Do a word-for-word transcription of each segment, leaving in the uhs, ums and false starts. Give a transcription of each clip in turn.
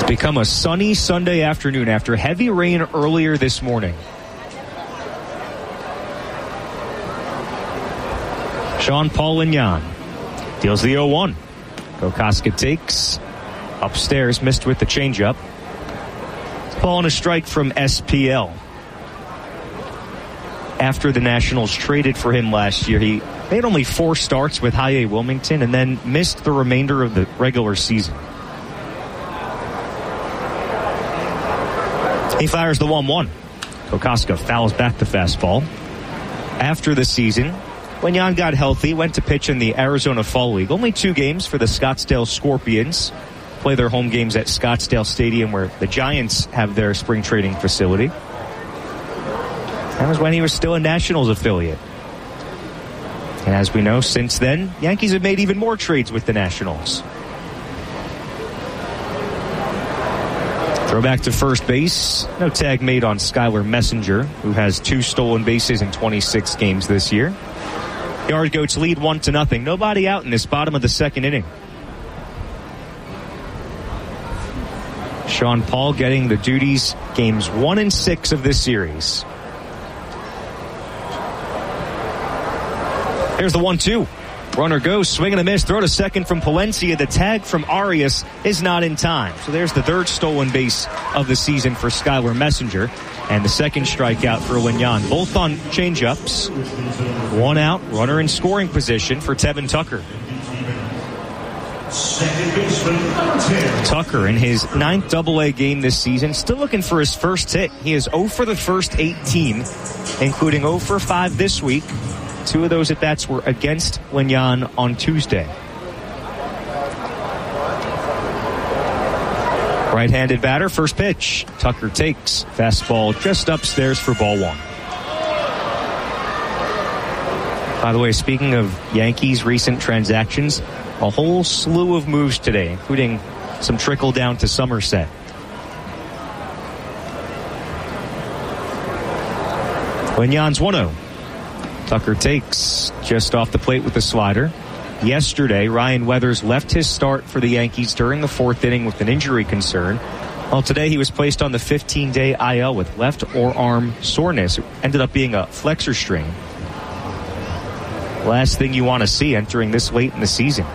It's become a sunny Sunday afternoon after heavy rain earlier this morning. Jean-Paul Lignan deals the oh one. Kokoska takes. Upstairs, missed with the changeup. Ball on a strike from S P L. After the Nationals traded for him last year, he made only four starts with High-A Wilmington and then missed the remainder of the regular season. He fires the one one. Kokoska fouls back the fastball. After the season, Lignan got healthy, went to pitch in the Arizona Fall League. Only two games for the Scottsdale Scorpions. Play their home games at Scottsdale Stadium, where the Giants have their spring training facility. That was when he was still a Nationals affiliate. And as we know, since then, Yankees have made even more trades with the Nationals. Throw back to first base. No tag made on Skylar Messenger, who has two stolen bases in twenty-six games this year. Yard Goats lead one to nothing. Nobody out in this bottom of the second inning. Sean Paul getting the duties games one and six of this series. Here's the one two. Runner goes, swing and a miss, throw to second from Palencia. The tag from Arias is not in time. So there's the third stolen base of the season for Skylar Messenger. And the second strikeout for Lignan. Both on changeups. One out, runner in scoring position for Tevin Tucker. Tucker in his ninth double A game this season, still looking for his first hit. He is oh for the first eighteen, including oh for five this week. Two of those at-bats were against Lignan on Tuesday. Right-handed batter, first pitch. Tucker takes. Fastball just upstairs for ball one. By the way, speaking of Yankees' recent transactions, a whole slew of moves today, including some trickle down to Somerset. Lignan's one oh. Tucker takes just off the plate with the slider. Yesterday, Ryan Weathers left his start for the Yankees during the fourth inning with an injury concern. Well, today he was placed on the fifteen-day I L with left forearm soreness. It ended up being a flexor strain. Last thing you want to see entering this late in the season.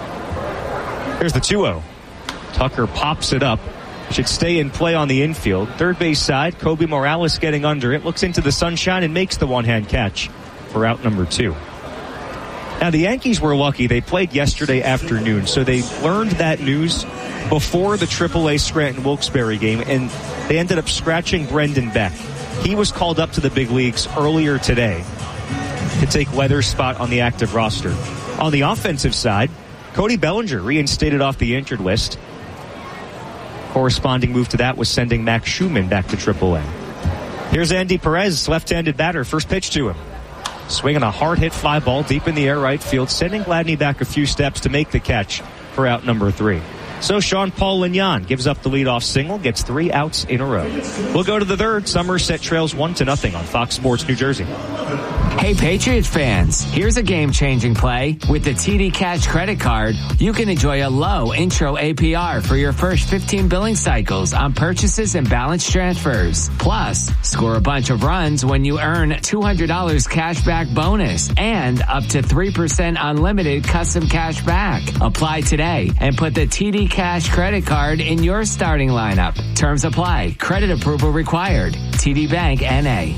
Here's the two oh. Tucker pops it up. Should stay in play on the infield. Third base side, Kobe Morales getting under it. Looks into the sunshine and makes the one-hand catch for out number two. Now, the Yankees were lucky. They played yesterday afternoon, so they learned that news before the triple A Scranton Wilkes-Barre game, and they ended up scratching Brendan Beck. He was called up to the big leagues earlier today to take Weathers' spot on the active roster. On the offensive side, Cody Bellinger reinstated off the injured list. Corresponding move to that was sending Max Schumann back to triple A. Here's Andy Perez, left-handed batter, first pitch to him. Swinging a hard-hit fly ball deep in the air right field, sending Gladney back a few steps to make the catch for out number three. So Jean-Paul Lignan gives up the leadoff single, gets three outs in a row. We'll go to the third. Somerset trails one to nothing on Fox Sports New Jersey. Hey, Patriots fans, here's a game-changing play. With the T D Cash credit card, you can enjoy a low intro A P R for your first fifteen billing cycles on purchases and balance transfers. Plus, score a bunch of runs when you earn two hundred dollars cash back bonus and up to three percent unlimited custom cash back. Apply today and put the T D Cash credit card in your starting lineup. Terms apply. Credit approval required. T D Bank N A.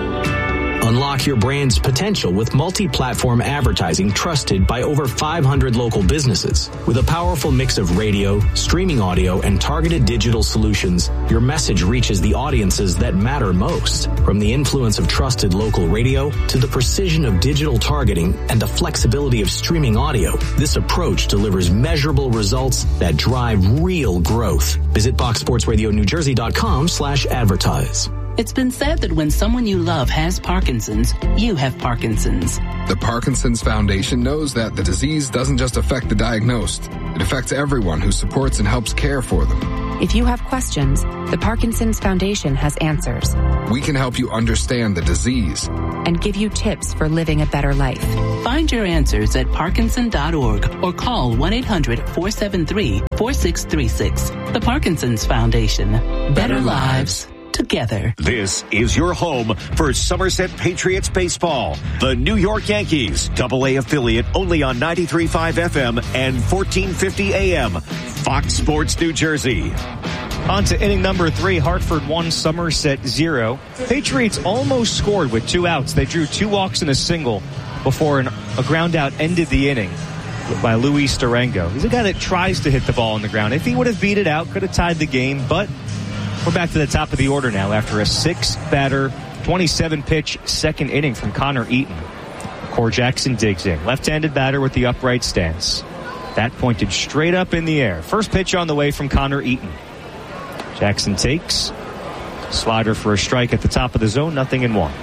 Unlock your brand's potential with multi-platform advertising trusted by over five hundred local businesses. With a powerful mix of radio, streaming audio, and targeted digital solutions, your message reaches the audiences that matter most. From the influence of trusted local radio to the precision of digital targeting and the flexibility of streaming audio, this approach delivers measurable results that drive real growth. Visit fox sports radio new jersey dot com slash advertise. It's been said that when someone you love has Parkinson's, you have Parkinson's. The Parkinson's Foundation knows that the disease doesn't just affect the diagnosed. It affects everyone who supports and helps care for them. If you have questions, the Parkinson's Foundation has answers. We can help you understand the disease and give you tips for living a better life. Find your answers at Parkinson dot org or call one eight hundred four seven three four six three six. The Parkinson's Foundation. Better lives together. This is your home for Somerset Patriots baseball. The New York Yankees, double A affiliate, only on ninety-three point five F M and fourteen fifty A M. Fox Sports New Jersey. On to inning number three. Hartford one, Somerset zero. Patriots almost scored with two outs. They drew two walks and a single before an, a ground out ended the inning by Luis Durango. He's a guy that tries to hit the ball on the ground. If he would have beat it out, could have tied the game, but we're back to the top of the order now after a six-batter, twenty-seven pitch second inning from Connor Eaton. Core Jackson digs in. Left-handed batter with the upright stance. That pointed straight up in the air. First pitch on the way from Connor Eaton. Jackson takes. Slider for a strike at the top of the zone. Nothing in one.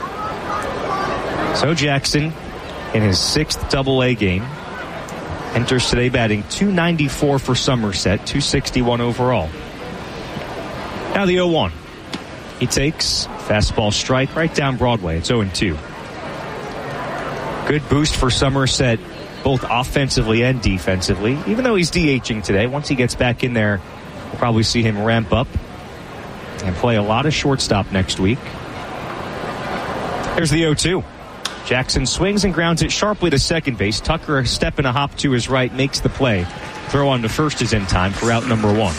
So Jackson, in his sixth double A game, enters today batting two ninety-four for Somerset, two sixty-one overall. Now the oh one. He takes. Fastball strike right down Broadway. It's oh two. Good boost for Somerset, both offensively and defensively. Even though he's DHing today, once he gets back in there, we'll probably see him ramp up and play a lot of shortstop next week. There's the oh two. Jackson swings and grounds it sharply to second base. Tucker, a step and a hop to his right, makes the play. Throw on to first is in time for out number one.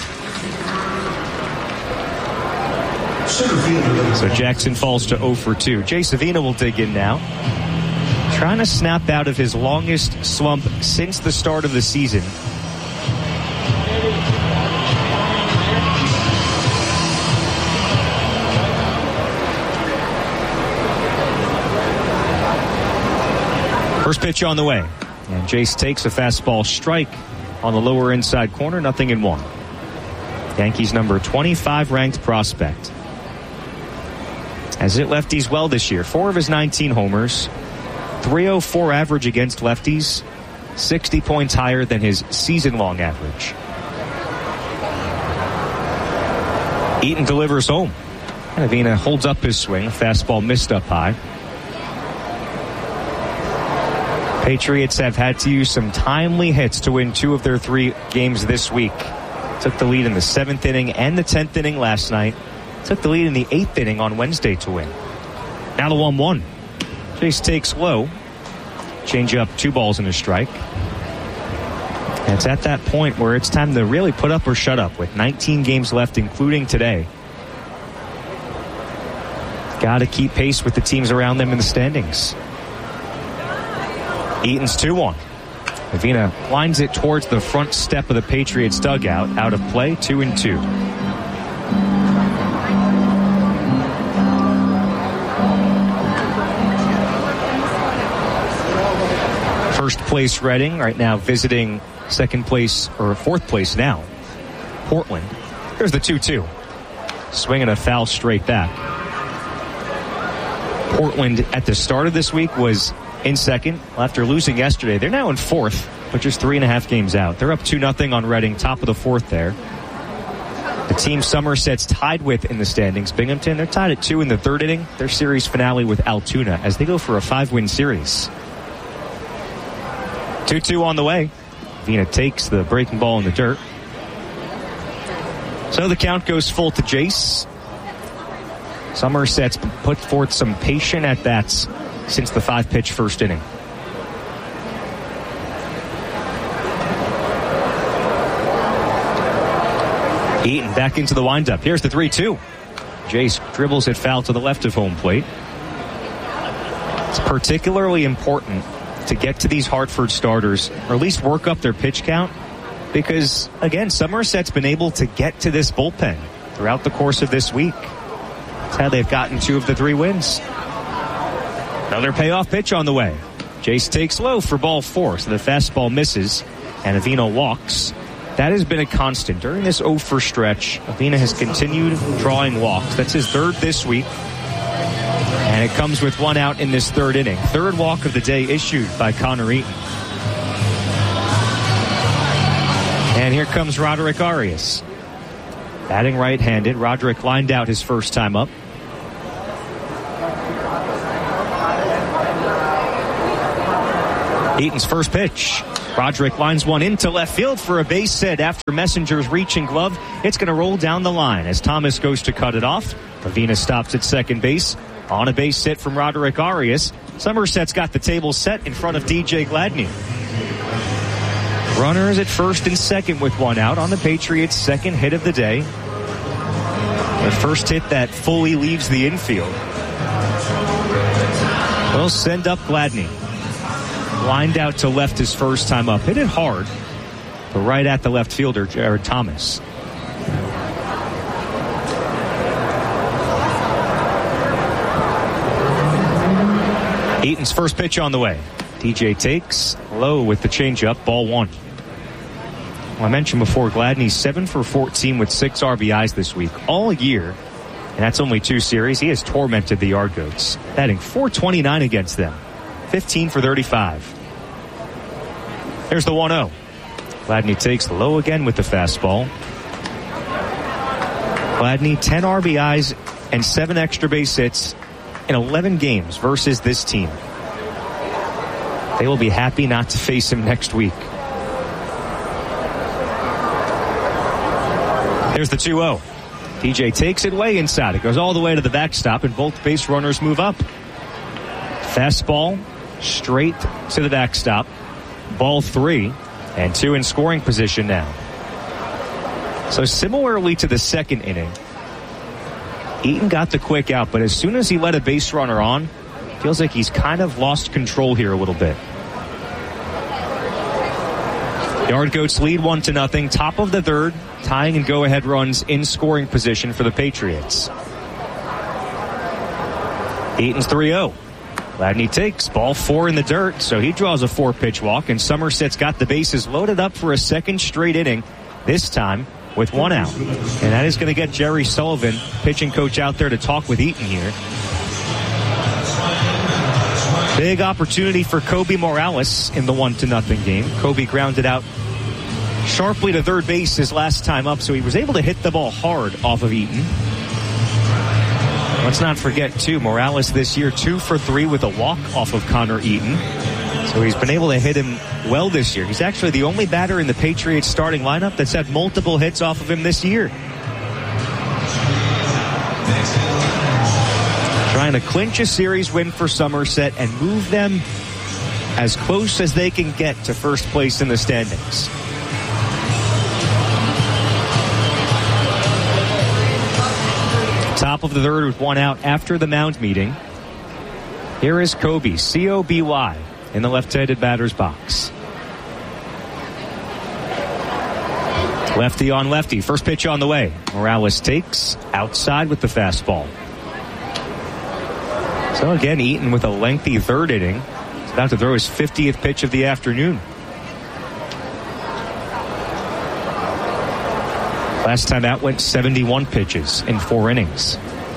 So Jackson falls to oh for two. Jay Savina will dig in now. Trying to snap out of his longest slump since the start of the season. First pitch on the way. And Jace takes a fastball strike on the lower inside corner. Nothing in one. Yankees number twenty-five ranked prospect. Has hit lefties well this year. Four of his nineteen homers. three oh four average against lefties. sixty points higher than his season-long average. Eaton delivers home. And Avina holds up his swing. Fastball missed up high. Patriots have had to use some timely hits to win two of their three games this week. Took the lead in the seventh inning and the tenth inning last night. Took the lead in the eighth inning on Wednesday to win. Now the one one. Chase takes low. Change up, two balls and a strike. And it's at that point where it's time to really put up or shut up with nineteen games left, including today. Got to keep pace with the teams around them in the standings. Eaton's two one. Avina lines it towards the front step of the Patriots dugout. Out of play, two and two. First place Reading right now visiting second place, or fourth place now, Portland. Here's the two two. Swinging a foul straight back. Portland at the start of this week was in second after losing yesterday. They're now in fourth, but just three and a half games out. They're up two nothing on Reading, top of the fourth there. The team Somerset's tied with in the standings, Binghamton, they're tied at two in the third inning. Their series finale with Altoona as they go for a five-win series. two two on the way. Vina takes the breaking ball in the dirt. So the count goes full to Jace. Somerset's put forth some patient at-bats since the five-pitch first inning. Eaton back into the windup. Here's the three two. Jace dribbles it foul to the left of home plate. It's particularly important to get to these Hartford starters, or at least work up their pitch count, because, again, Somerset's been able to get to this bullpen throughout the course of this week. That's how they've gotten two of the three wins. Another payoff pitch on the way. Jace takes low for ball four, so the fastball misses, and Avina walks. That has been a constant. During this oh for stretch, Avina has continued drawing walks. That's his third this week. And it comes with one out in this third inning. Third walk of the day issued by Connor Eaton. And here comes Roderick Arias. batting right-handed. Roderick lined out his first time up. Eaton's first pitch. Roderick lines one into left field for a base hit after Messenger's reaching glove. It's going to roll down the line as Thomas goes to cut it off. Avina stops at second base on a base hit from Roderick Arias. Somerset's got the table set in front of D J Gladney. Runners at first and second with one out on the Patriots' second hit of the day. The first hit that fully leaves the infield. We'll send up Gladney. Lined out to left his first time up. Hit it hard, but right at the left fielder, Jared Thomas. Eaton's first pitch on the way. D J takes low with the changeup, ball one. Well, I mentioned before, Gladney's seven for fourteen with six R B Is this week. All year, and that's only two series, he has tormented the Yard Goats, batting four twenty-nine against them. fifteen for thirty-five. There's the one oh. Gladney takes low again with the fastball. Gladney, ten R B Is and seven extra base hits in eleven games versus this team. They will be happy not to face him next week. There's the two oh. D J takes it way inside. It goes all the way to the backstop, and both base runners move up. Fastball straight to the backstop. Ball three, and two in scoring position now. So similarly to the second inning, Eaton got the quick out, but as soon as he let a base runner on, feels like he's kind of lost control here a little bit. Yard Goats lead one to nothing. Top of the third, tying and go-ahead runs in scoring position for the Patriots. Eaton's three oh. Gladney takes ball four in the dirt, so he draws a four-pitch walk, and Somerset's got the bases loaded up for a second straight inning, this time with one out. And that is going to get Jerry Sullivan, pitching coach, out there to talk with Eaton here. Big opportunity for Kobe Morales in the one to nothing game. Kobe grounded out sharply to third base his last time up, so he was able to hit the ball hard off of Eaton. Let's not forget, too, Morales this year, two for three with a walk off of Connor Eaton. So he's been able to hit him well this year. He's actually the only batter in the Patriots starting lineup that's had multiple hits off of him this year. Trying to clinch a series win for Somerset and move them as close as they can get to first place in the standings. Top of the third with one out after the mound meeting. Here is Kobe, C O B Y, in the left-handed batter's box. Lefty on lefty. First pitch on the way. Morales takes outside with the fastball. So again, Eaton with a lengthy third inning. He's about to throw his fiftieth pitch of the afternoon. Last time out went seventy-one pitches in four innings.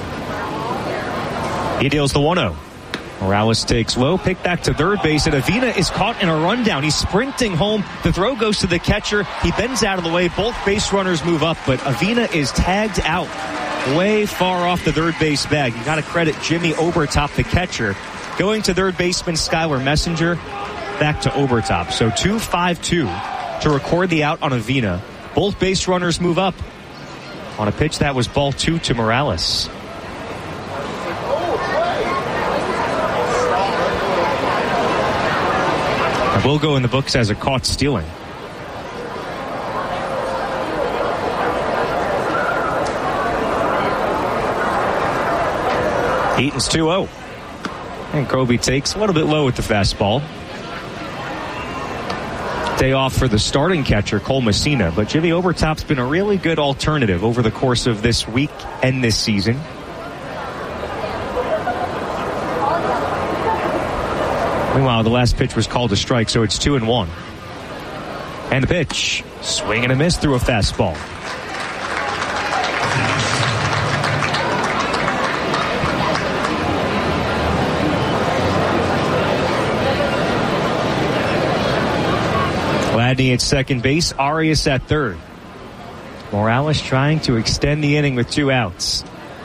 He deals the one oh. Morales takes low, pick back to third base, and Avina is caught in a rundown. He's sprinting home. The throw goes to the catcher. He bends out of the way. Both base runners move up, but Avina is tagged out way far off the third base bag. You got to credit Jimmy Obertop, the catcher, going to third baseman Skylar Messenger, back to Obertop. So two five two to record the out on Avina. Both base runners move up on a pitch that was ball two to Morales. It will go in the books as a caught stealing. Eaton's two oh. And Kobe takes a little bit low with the fastball. Day off for the starting catcher, Cole Messina, but Jimmy Obertop's been a really good alternative over the course of this week and this season. Meanwhile, the last pitch was called a strike, so it's two and one. And the pitch, swing and a miss through a fastball. Gladney at second base, Arias at third. Morales trying to extend the inning with two outs.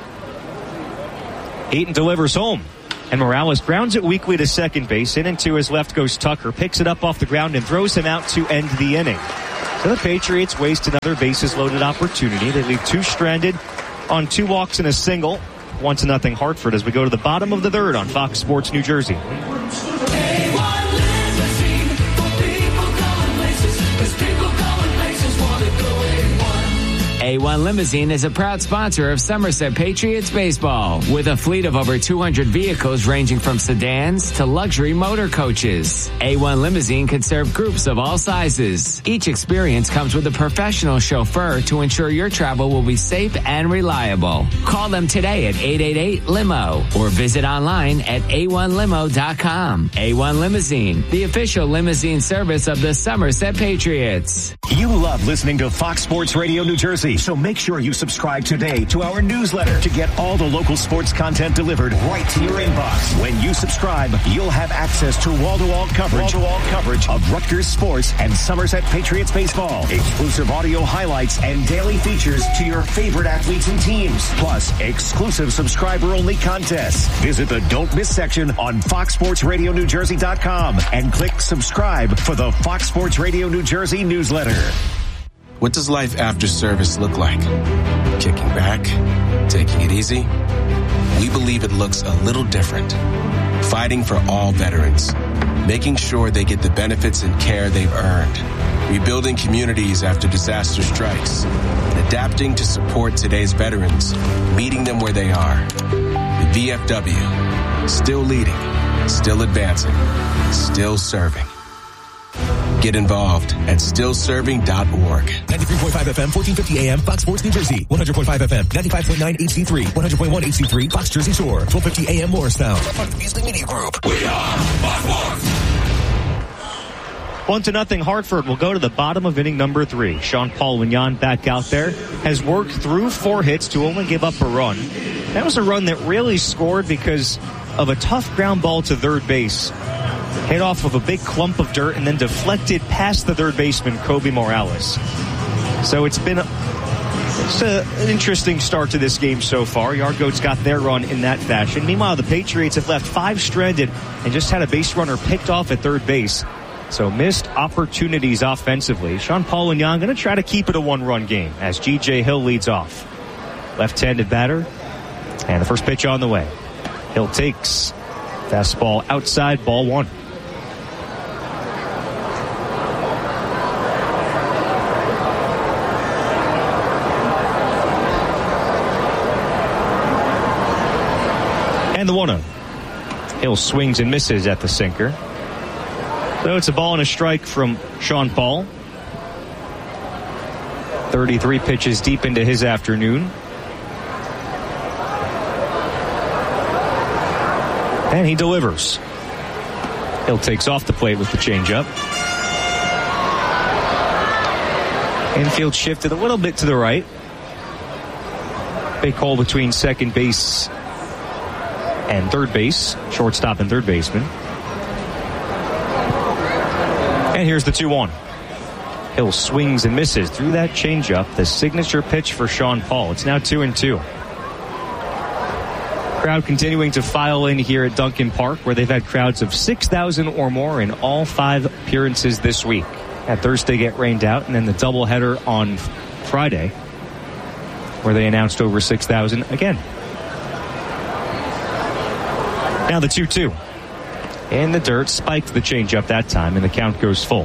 Eaton delivers home, and Morales grounds it weakly to second base. In and to his left goes Tucker, picks it up off the ground and throws him out to end the inning. So the Patriots waste another bases-loaded opportunity. They leave two stranded on two walks and a single. One to nothing Hartford as we go to the bottom of the third on Fox Sports New Jersey. A one Limousine is a proud sponsor of Somerset Patriots baseball with a fleet of over two hundred vehicles ranging from sedans to luxury motor coaches. A one Limousine can serve groups of all sizes. Each experience comes with a professional chauffeur to ensure your travel will be safe and reliable. Call them today at eight eight eight limo or visit online at a one limo dot com. A one Limousine, the official limousine service of the Somerset Patriots. You love listening to Fox Sports Radio New Jersey, so make sure you subscribe today to our newsletter to get all the local sports content delivered right to your inbox. When you subscribe, you'll have access to wall-to-wall coverage, wall-to-wall coverage of Rutgers sports and Somerset Patriots baseball, exclusive audio highlights and daily features to your favorite athletes and teams, plus exclusive subscriber-only contests. Visit the Don't Miss section on fox sports radio new jersey dot com and click subscribe for the Fox Sports Radio New Jersey newsletter. What does life after service look like? Kicking back? Taking it easy? We believe it looks a little different. Fighting for all veterans. Making sure they get the benefits and care they've earned. Rebuilding communities after disaster strikes. And adapting to support today's veterans. Meeting them where they are. The V F W. Still leading. Still advancing. Still serving. Get involved at still serving dot org. ninety-three point five F M, fourteen fifty A M, Fox Sports New Jersey. one hundred point five F M, ninety-five point nine H D three, one hundred point one H D three, Fox Jersey Shore. twelve fifty A M Morristown. Part of the Beasley Media Group. We are Fox Sports. One to nothing Hartford will go to the bottom of inning number three. Sean-Paul Wignon back out there has worked through four hits to only give up a run. That was a run that really scored because of a tough ground ball to third base. Hit off of a big clump of dirt and then deflected past the third baseman, Kobe Morales. So it's been a, it's a, an interesting start to this game so far. Yard Goats got their run in that fashion. Meanwhile, the Patriots have left five stranded and just had a base runner picked off at third base. So missed opportunities offensively. Sean-Paul Wignon going to try to keep it a one-run game as G J Hill leads off. Left-handed batter. And the first pitch on the way. Hill takes. Fastball outside, ball one. And the one oh. Hill swings and misses at the sinker. So it's a ball and a strike from Sean-Paul. thirty-three pitches deep into his afternoon. And he delivers. Hill takes off the plate with the changeup. Infield shifted a little bit to the right. Big hole between second base and third base. Shortstop and third baseman. And here's the two one. Hill swings and misses through that changeup, the signature pitch for Sean-Paul. It's now two and two. Crowd continuing to file in here at Duncan Park, where they've had crowds of six thousand or more in all five appearances this week. At Thursday get rained out, and then the doubleheader on Friday, where they announced over six thousand again. Now the two two. In the dirt, spiked the changeup that time, and the count goes full.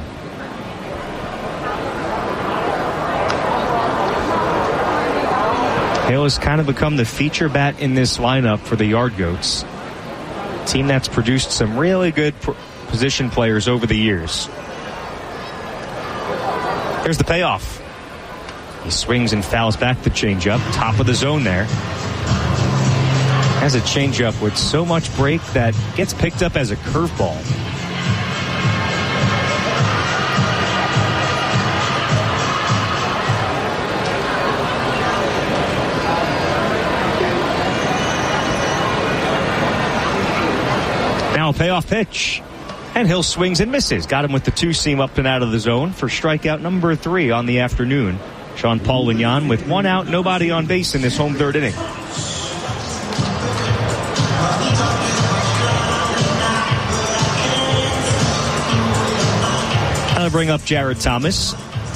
Hill has kind of become the feature bat in this lineup for the Yard Goats. A team that's produced some really good position players over the years. Here's the payoff. He swings and fouls back the changeup, top of the zone there. Has a changeup with so much break that gets picked up as a curveball. Now a payoff pitch. And Hill swings and misses. Got him with the two-seam up and out of the zone for strikeout number three on the afternoon. Sean Paul Lignon with one out, nobody on base in this home third inning. I'll bring up Jared Thomas.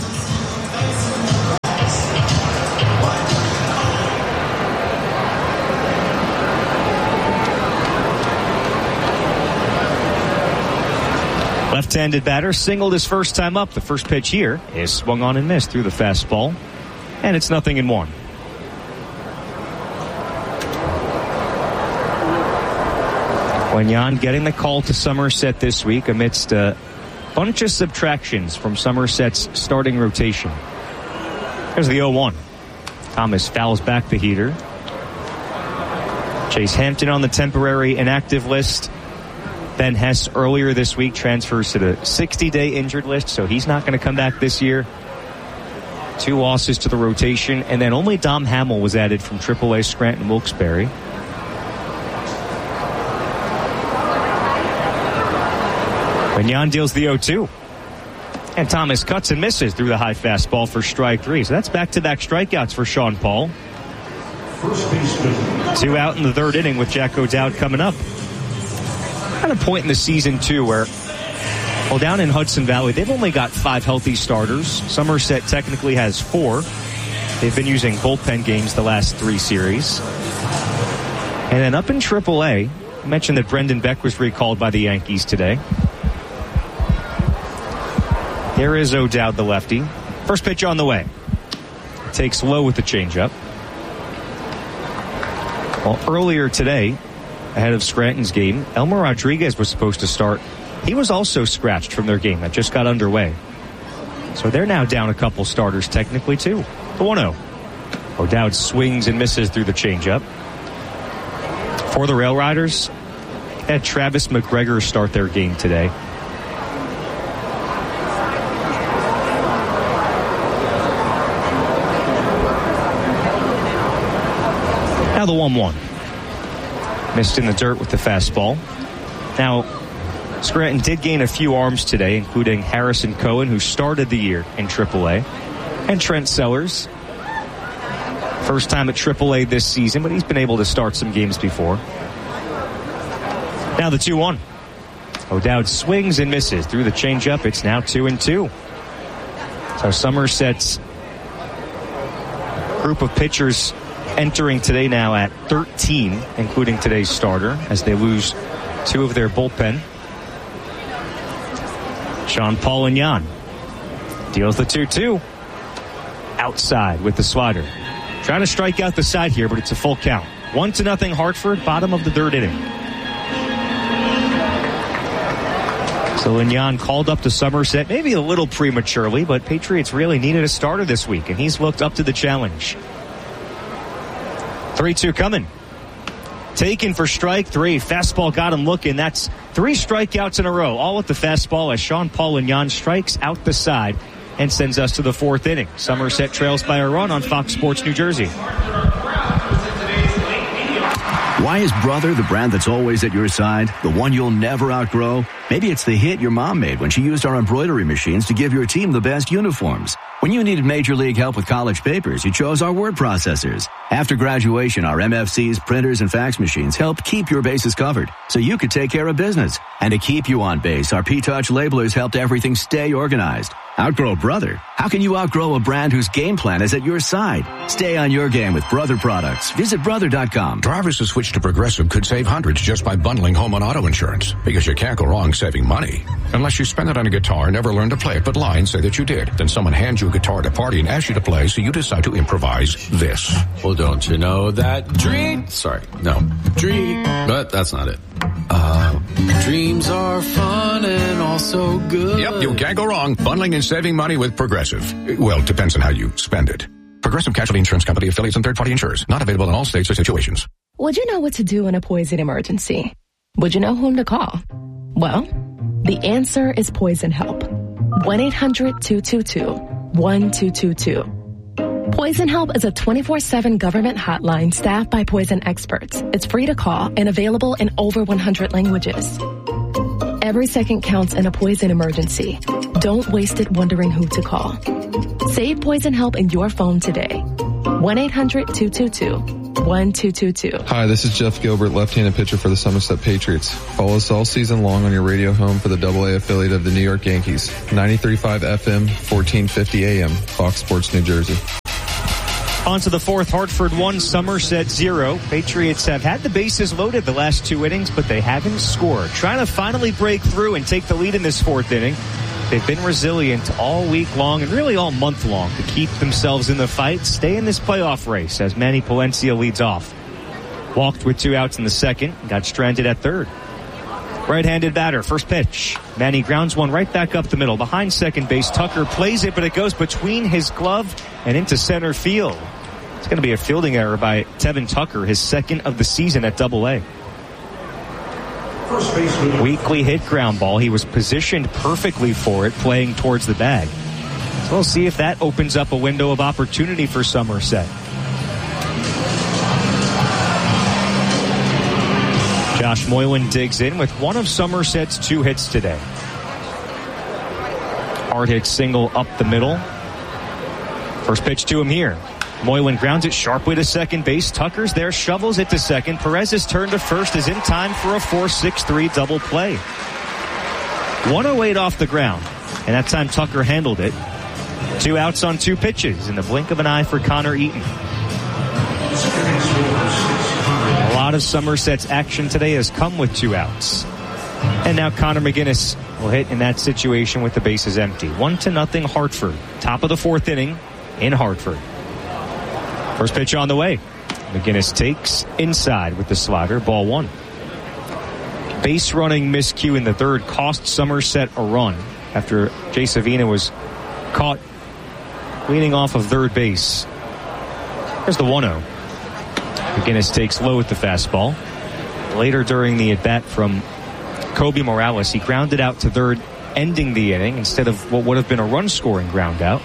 Left-handed batter singled his first time up. The first pitch here is swung on and missed through the fastball. And it's nothing in one. Lignon getting the call to Somerset this week amidst a bunch of subtractions from Somerset's starting rotation. There's the oh one. Thomas fouls back the heater. Chase Hampton on the temporary inactive list. Ben Hess earlier this week transfers to the sixty-day injured list, so he's not going to come back this year. Two losses to the rotation, and then only Dom Hamill was added from triple A Scranton Wilkes-Barre. Lignon deals the oh two. And Thomas cuts and misses through the high fastball for strike three. So that's back-to-back strikeouts for Sean Paul. Two out in the third inning with Jack O'Dowd coming up. At a point in the season, too, where, well, down in Hudson Valley, they've only got five healthy starters. Somerset technically has four. They've been using bullpen games the last three series. And then up in triple A, I mentioned that Brendan Beck was recalled by the Yankees today. Here is O'Dowd, the lefty. First pitch on the way. Takes low with the changeup. Well, earlier today, ahead of Scranton's game, Elmer Rodriguez was supposed to start. He was also scratched from their game that just got underway. So they're now down a couple starters technically, too. The one oh. O'Dowd swings and misses through the changeup. For the Rail Riders, had Travis McGregor start their game today. Now the one one. Missed in the dirt with the fastball. Now, Scranton did gain a few arms today, including Harrison Cohen, who started the year in triple A, and Trent Sellers. First time at triple A this season, but he's been able to start some games before. Now the two one. O'Dowd swings and misses through the changeup. It's now two and two. So Somerset's group of pitchers entering today now at thirteen, including today's starter, as they lose two of their bullpen. Sean Paul Lignon deals the two two. Outside with the slider. Trying to strike out the side here, but it's a full count. One to nothing Hartford, bottom of the third inning. So Lignon called up to Somerset, maybe a little prematurely, but Patriots really needed a starter this week, and he's looked up to the challenge. three two coming. Taken for strike three. Fastball got him looking. That's three strikeouts in a row, all with the fastball as Sean Paul Lignon strikes out the side and sends us to the fourth inning. Somerset trails by a run on Fox Sports New Jersey. Why is Brother the brand that's always at your side? The one you'll never outgrow? Maybe it's the hit your mom made when she used our embroidery machines to give your team the best uniforms. When you needed Major League help with college papers, you chose our word processors. After graduation, our M F Cs, printers, and fax machines helped keep your bases covered so you could take care of business. And to keep you on base, our P-Touch labelers helped everything stay organized. Outgrow Brother? How can you outgrow a brand whose game plan is at your side? Stay on your game with Brother products. Visit brother dot com. Drivers who switch to Progressive could save hundreds just by bundling home and auto insurance, because you can't go wrong saving money. Unless you spend it on a guitar and never learn to play it, but lie and say that you did. Then someone hands you a guitar at a party and asks you to play, so you decide to improvise this. Well, don't you know that dream? Sorry, no. Dream. But that's not it. Uh, dreams are fun and also good. Yep, you can't go wrong bundling and saving money with Progressive. Well, it depends on how you spend it. Progressive Casualty Insurance Company, affiliates, and third-party insurers. Not available in all states or situations. Would you know what to do in a poison emergency? Would you know whom to call? Well, the answer is Poison Help. one eight hundred two two two one two two two. Poison Help is a twenty-four seven government hotline staffed by poison experts. It's free to call and available in over one hundred languages. Every second counts in a poison emergency. Don't waste it wondering who to call. Save Poison Help in your phone today. one eight hundred two two two one two two two. Hi, this is Jeff Gilbert, left-handed pitcher for the Somerset Patriots. Follow us all season long on your radio home for the double A affiliate of the New York Yankees. ninety-three point five F M, fourteen fifty A M, Fox Sports New Jersey. On to the fourth, Hartford one, Somerset zero. Patriots have had the bases loaded the last two innings, but they haven't scored. Trying to finally break through and take the lead in this fourth inning. They've been resilient all week long and really all month long to keep themselves in the fight, stay in this playoff race as Manny Palencia leads off. Walked with two outs in the second, got stranded at third. Right-handed batter, first pitch. Manny grounds one right back up the middle. Behind second base, Tucker plays it, but it goes between his glove and into center field. It's going to be a fielding error by Tevin Tucker, his second of the season at double A. Weakly hit ground ball. He was positioned perfectly for it, playing towards the bag. So we'll see if that opens up a window of opportunity for Somerset. Josh Moylan digs in with one of Somerset's two hits today. Hard hit single up the middle. First pitch to him here. Moylan grounds it sharply to second base. Tucker's there, shovels it to second. Perez's turn to first is in time for a four six three double play. one oh eight off the ground, and that time Tucker handled it. Two outs on two pitches in the blink of an eye for Connor Eaton. A lot of Somerset's action today has come with two outs. And now Connor McGinnis will hit in that situation with the bases empty. One to nothing Hartford. Top of the fourth inning in Hartford. First pitch on the way. McGinnis takes inside with the slider. Ball one. Base running miscue in the third cost Somerset a run after Jay Savina was caught leaning off of third base. Here's the one oh. McGinnis takes low with the fastball. Later during the at-bat from Kobe Morales, he grounded out to third, ending the inning instead of what would have been a run-scoring ground out.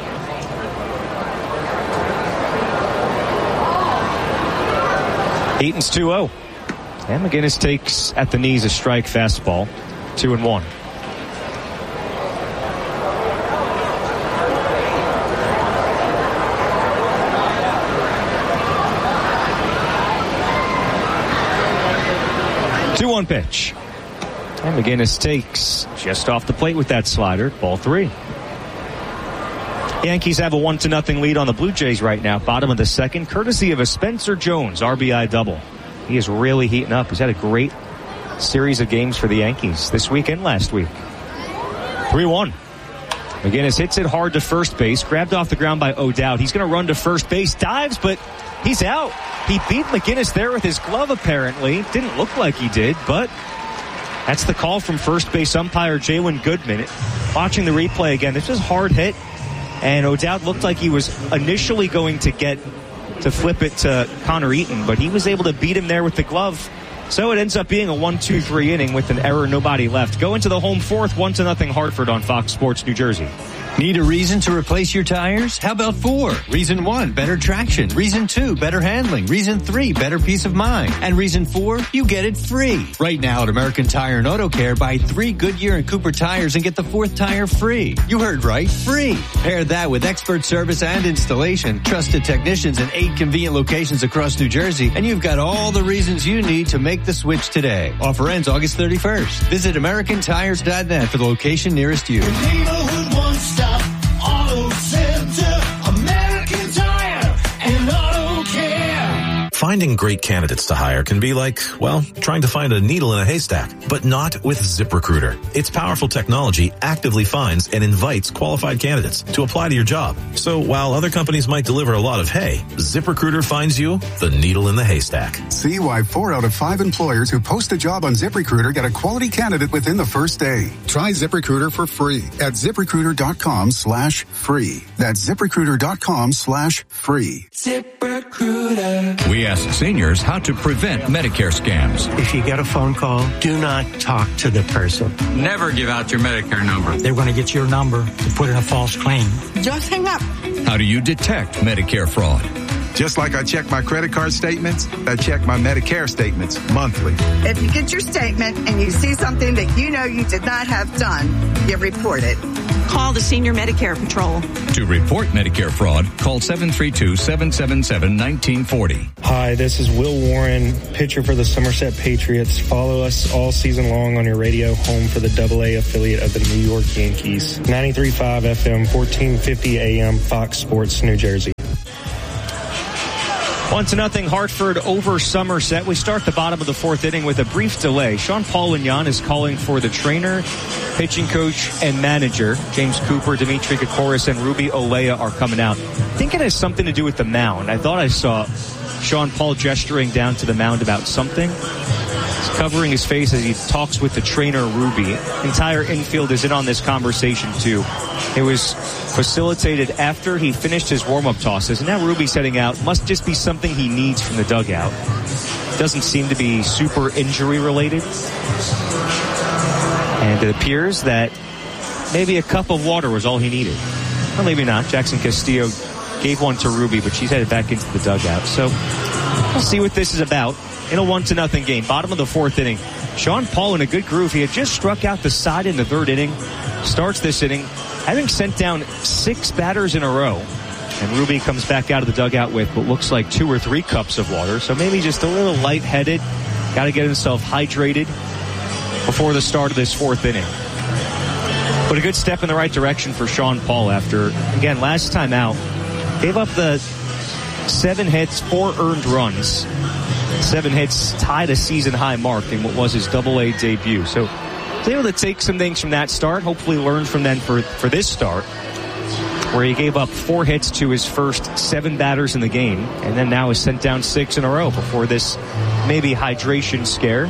Eaton's two oh. And McGinnis takes at the knees a strike fastball. Two and one. two one pitch. And McGinnis takes just off the plate with that slider. Ball three. Yankees have a one to nothing lead on the Blue Jays right now. Bottom of the second, courtesy of a Spencer Jones R B I double. He is really heating up. He's had a great series of games for the Yankees this week and last week. three one. McGinnis hits it hard to first base. Grabbed off the ground by O'Dowd. He's going to run to first base. Dives, but he's out. He beat McGinnis there with his glove, apparently. Didn't look like he did, but that's the call from first base umpire Jalen Goodman. Watching the replay again, this was hard hit. And O'Dowd looked like he was initially going to get to flip it to Connor Eaton, but he was able to beat him there with the glove. So it ends up being a one two three inning with an error, nobody left. Go into the home fourth, one to nothing Hartford on Fox Sports New Jersey. Need a reason to replace your tires? How about four? Reason one, better traction. Reason two, better handling. Reason three, better peace of mind. And reason four, you get it free. Right now at American Tire and Auto Care, buy three Goodyear and Cooper tires and get the fourth tire free. You heard right, free. Pair that with expert service and installation, trusted technicians in eight convenient locations across New Jersey, and you've got all the reasons you need to make the switch today. Offer ends August thirty-first. Visit American Tires dot net for the location nearest you. Auto Center, American Tire and Auto Care. Finding great candidates to hire can be like, well, trying to find a needle in a haystack, but not with ZipRecruiter. Its powerful technology actively finds and invites qualified candidates to apply to your job. So while other companies might deliver a lot of hay, ZipRecruiter finds you the needle in the haystack. See why four out of five employers who post a job on ZipRecruiter get a quality candidate within the first day. Try ZipRecruiter for free at ZipRecruiter.com slash free. That's ZipRecruiter.com slash free. ZipRecruiter. We ask seniors how to prevent Medicare scams. If you get a phone call, do not talk to the person. Never give out your Medicare number. They're going to get your number to put in a false claim. Just hang up. How do you detect Medicare fraud? Just like I check my credit card statements, I check my Medicare statements monthly. If you get your statement and you see something that you know you did not have done, you report it. Call the Senior Medicare Patrol. To report Medicare fraud, call seven three two, seven seven seven, one nine four zero. Hi, this is Will Warren, pitcher for the Somerset Patriots. Follow us all season long on your radio, home for the double A affiliate of the New York Yankees. ninety-three point five F M, fourteen fifty A M, Fox Sports, New Jersey. One to nothing, Hartford over Somerset. We start the bottom of the fourth inning with a brief delay. Sean Paul Lignon is calling for the trainer, pitching coach, and manager. James Cooper, Dimitri Kokoris, and Ruby Olea are coming out. I think it has something to do with the mound. I thought I saw Sean Paul gesturing down to the mound about something. He's covering his face as he talks with the trainer, Ruby. Entire infield is in on this conversation, too. It was facilitated after he finished his warm-up tosses. And now Ruby's heading out. Must just be something he needs from the dugout. Doesn't seem to be super injury-related. And it appears that maybe a cup of water was all he needed. Or maybe not. Jackson Castillo gave one to Ruby, but she's headed back into the dugout. So we'll see what this is about in a one to nothing game. Bottom of the fourth inning. Sean Paul in a good groove. He had just struck out the side in the third inning. Starts this inning, having sent down six batters in a row. And Ruby comes back out of the dugout with what looks like two or three cups of water. So maybe just a little lightheaded. Got to get himself hydrated before the start of this fourth inning. But a good step in the right direction for Sean Paul after, again, last time out, gave up the seven hits, four earned runs. Seven hits, tied a season-high mark in what was his double-A debut. So was able to take some things from that start, hopefully learn from them for, for this start, where he gave up four hits to his first seven batters in the game, and then now has sent down six in a row before this maybe hydration scare.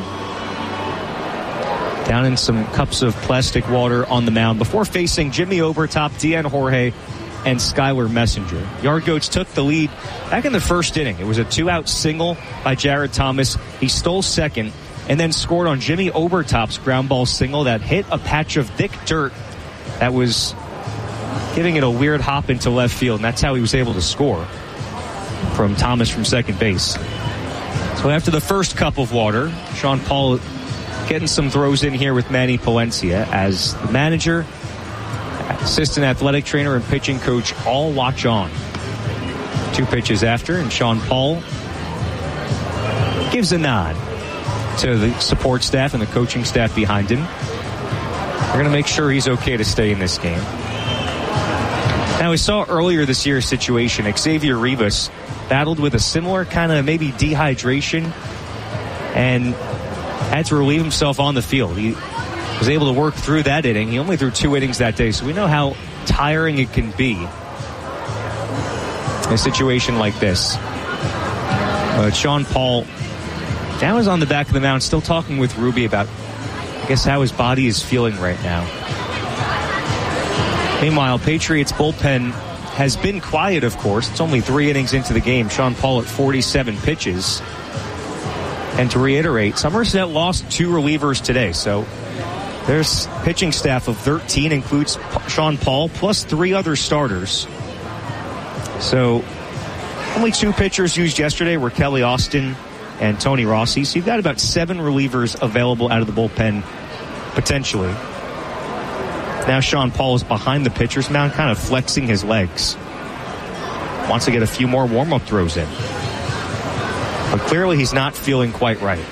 Down in some cups of plastic water on the mound before facing Jimmy Obertop, Deanne Jorge, and Skylar Messenger. Yard Goats took the lead back in the first inning. It was a two-out single by Jared Thomas. He stole second and then scored on Jimmy Obertop's ground ball single that hit a patch of thick dirt that was giving it a weird hop into left field, and that's how he was able to score from Thomas from second base. So after the first cup of water, Sean Paul getting some throws in here with Manny Palencia as the manager, assistant athletic trainer, and pitching coach all watch on. Two pitches after, and Sean Paul gives a nod to the support staff and the coaching staff behind him. We're going to make sure he's okay to stay in this game. Now, we saw earlier this year's situation, Xavier Rivas battled with a similar kind of maybe dehydration and had to relieve himself on the field. He was able to work through that inning. He only threw two innings that day, so we know how tiring it can be in a situation like this. But Sean Paul now is on the back of the mound, still talking with Ruby about, I guess, how his body is feeling right now. Meanwhile, Patriots bullpen has been quiet, of course. It's only three innings into the game. Sean Paul at forty-seven pitches. And to reiterate, Somerset lost two relievers today, so their pitching staff of thirteen includes Sean Paul plus three other starters. So only two pitchers used yesterday were Kelly Austin and Tony Rossi. So you've got about seven relievers available out of the bullpen potentially. Now Sean Paul is behind the pitcher's mound, kind of flexing his legs. Wants to get a few more warm-up throws in. But clearly he's not feeling quite right.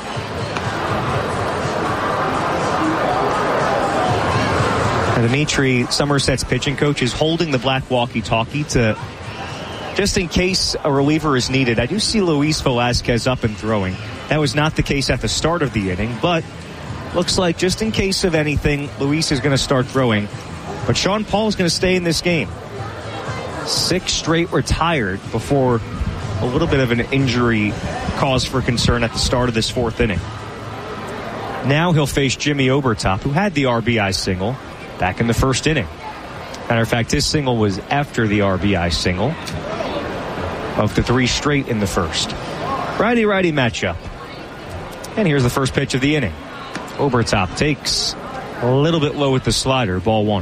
And Dimitri, Somerset's pitching coach, is holding the black walkie-talkie to, just in case a reliever is needed. I do see Luis Velasquez up and throwing. That was not the case at the start of the inning, but looks like just in case of anything, Luis is going to start throwing. But Sean Paul is going to stay in this game. Six straight retired before a little bit of an injury cause for concern at the start of this fourth inning. Now he'll face Jimmy Obertop, who had the R B I single back in the first inning. Matter of fact, his single was after the R B I single of the three straight in the first. Righty-righty matchup. And here's the first pitch of the inning. Obertop takes a little bit low with the slider, ball one.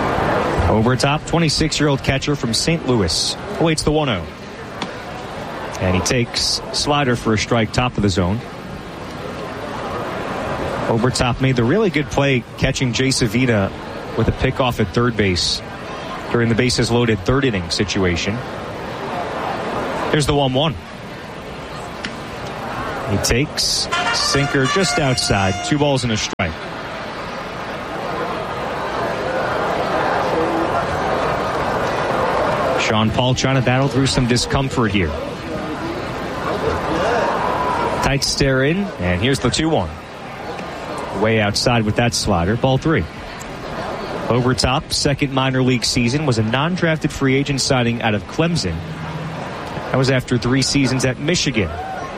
Obertop, twenty-six-year-old catcher from Saint Louis, awaits the one oh. And he takes slider for a strike, top of the zone. Obertop made the really good play catching Jay Savita with a pickoff at third base during the bases loaded third inning situation. Here's the one one. He takes sinker just outside. Two balls and a strike. Sean Paul trying to battle through some discomfort here. Tight stare in, and here's the two one. Way outside with that slider. Ball three. Obertop, second minor league season, was a non-drafted free agent signing out of Clemson. That was after three seasons at Michigan.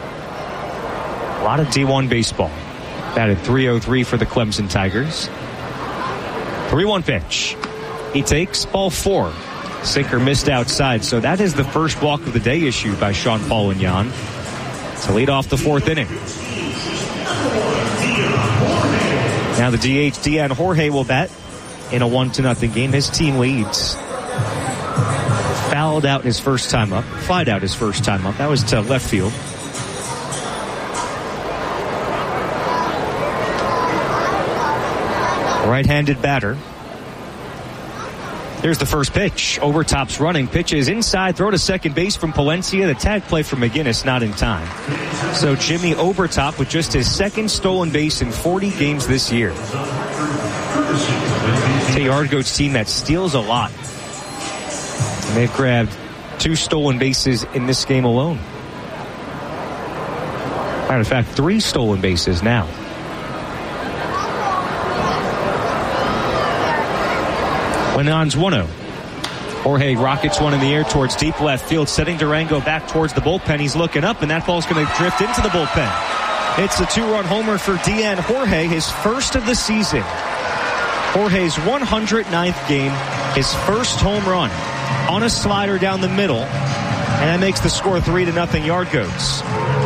A lot of D one baseball. Batted three oh three for the Clemson Tigers. three one pitch. He takes ball four. Sinker missed outside, so that is the first walk of the day issued by Sean Paul and Jan to lead off the fourth inning. Now the D H, Dejan Jorge, will bat in a one to nothing game. His team leads. Fouled out his first time up. Flied out his first time up. That was to left field. Right-handed batter. Here's the first pitch. Obertop's running. Pitch is inside. Throw to second base from Palencia. The tag play from McGinnis not in time. So Jimmy Obertop with just his second stolen base in forty games this year. It's a Yard Goats team that steals a lot. And they've grabbed two stolen bases in this game alone. Matter of fact, three stolen bases now. Winans one oh. Jorge rockets one in the air towards deep left field, setting Durango back towards the bullpen. He's looking up, and that ball's going to drift into the bullpen. It's a two-run homer for Dejan Jorge, his first of the season. Jorge's one hundred ninth game, his first home run on a slider down the middle, and that makes the score three to nothing Yard Goats.